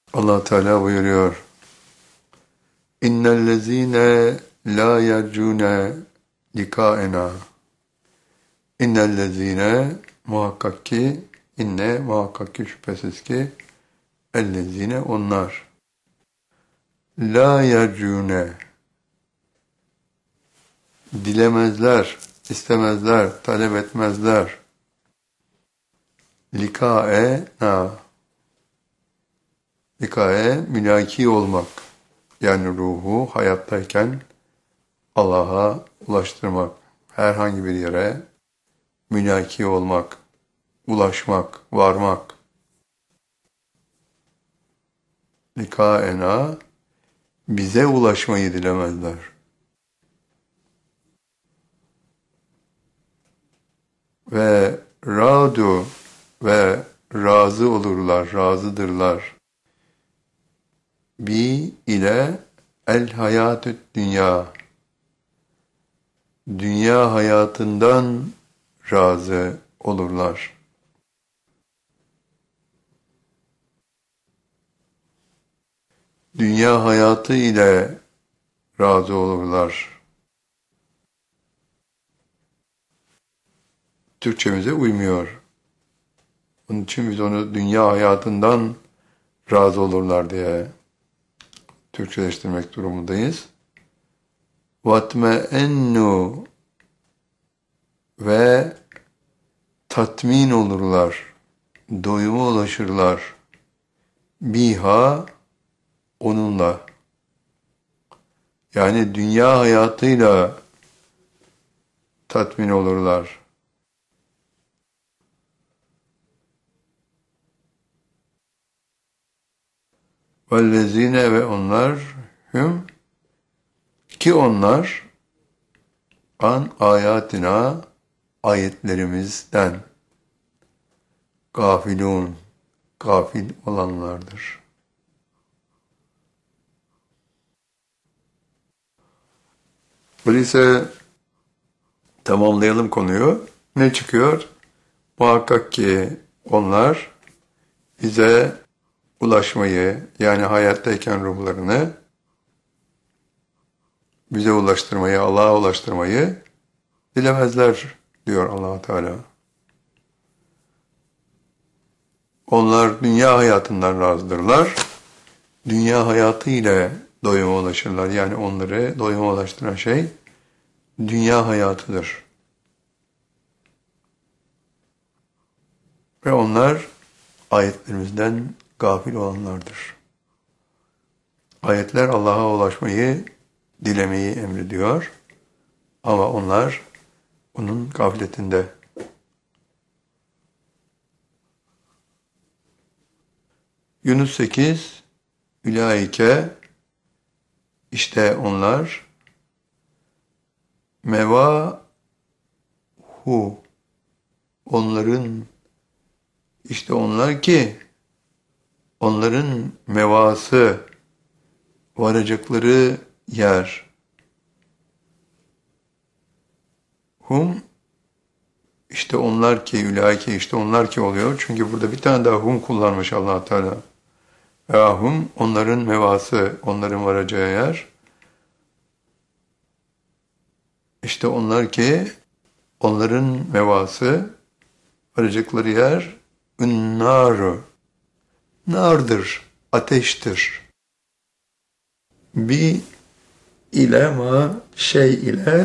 Allah Teala buyuruyor. İnnellezîne lâ yercûne likâena. İnnellezîne muhakkak ki, muhakkak ki şüphesiz ki, ellezîne onlar. Lâ yercûne dilemezler, istemezler, talep etmezler. Likâena mülaki olmak. Yani ruhu hayattayken Allah'a ulaştırmak. Herhangi bir yere mülaki olmak, ulaşmak, varmak. Likâena bize ulaşmayı dilemezler. Ve râdu ve razı olurlar, razıdırlar. Bi ile el hayatü dünya. Dünya hayatından razı olurlar. Dünya hayatı ile razı olurlar. Türkçemize uymuyor. Onun için biz onu dünya hayatından razı olurlar diye Türkçeleştirmek durumundayız. وَاتْمَئَنُّ ve tatmin olurlar, doyuma ulaşırlar. Biha onunla. Yani dünya hayatıyla tatmin olurlar. Vellezine ve onlar ki onlar an ayatina ayetlerimizden gafilun gafil olanlardır. Öyleyse tamamlayalım konuyu. Ne çıkıyor? Muhakkak ki onlar bize ulaşmayı, yani hayattayken ruhlarını bize ulaştırmayı, Allah'a ulaştırmayı dilemezler diyor Allah Teala. Onlar dünya hayatından razıdırlar. Dünya hayatı ile doyuma ulaşırlar. Yani onları doyuma ulaştıran şey dünya hayatıdır. Ve onlar ayetlerimizden gafil olanlardır. Ayetler Allah'a ulaşmayı, dilemeyi emrediyor. Ama onlar onun gafletinde. Yunus 8 Ülaike işte onlar mevahu onların işte onlar ki onların mevası varacakları yer. İşte onlar ki, ülaike işte onlar ki oluyor. Çünkü burada bir tane daha kullanmış Allah Teala. Ve onların mevası, onların varacağı yer. İşte onlar ki, onların mevası, varacakları yer, ünnaru, nardır, ateştir. Bi ile ma şey ile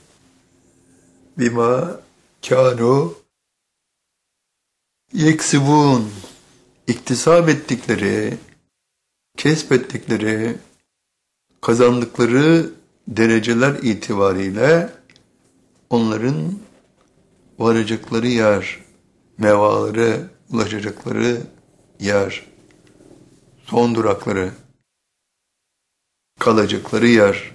bima kânu yeksibun iktisap ettikleri, kesbettikleri, kazandıkları dereceler itibariyle onların varacakları yer, mevaları, ulaşacakları yer, son durakları, kalacakları yer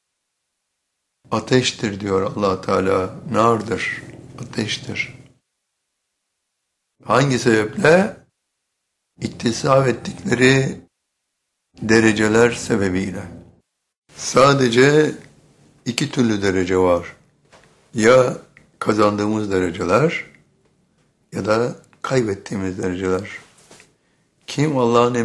ateştir diyor Allah Teala. Nardır, ateştir. Hangi sebeple? İktisap ettikleri dereceler sebebiyle. Sadece iki türlü derece var. Ya kazandığımız dereceler ya da kaybettiğimiz dereceler. Kim Allah'ın